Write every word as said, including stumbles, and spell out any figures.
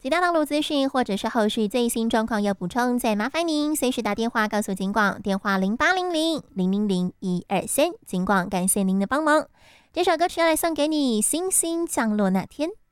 其他道路资讯或者是后续最新状况要补充，再麻烦您随时打电话告诉警广，电话零八零零零零零一二三。警广感谢您的帮忙。这首歌曲要来送给你，星星降落那天。